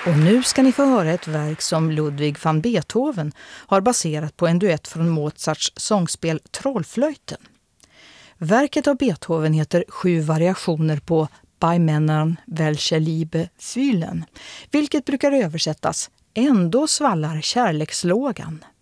Och nu ska ni få höra ett verk som Ludwig van Beethoven har baserat på en duett från Mozarts sångspel Trollflöjten. Verket av Beethoven heter 7 variationer på Bei Männern welche Liebe fühlen, vilket brukar översättas Ändå svallar kärlekslågan.